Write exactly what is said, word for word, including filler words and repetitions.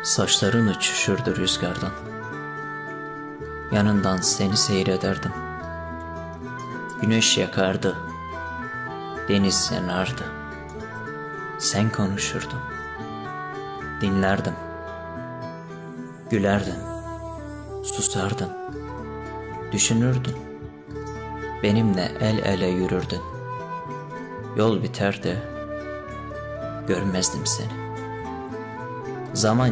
Saçların uçuşurdu rüzgardan. Yanından seni seyrederdim. Güneş yakardı, deniz yanardı. Sen konuşurdun, dinlerdim. Gülerdin, susardın, düşünürdün. Benimle el ele yürürdün. Yol biterdi, görmezdim seni. Zaman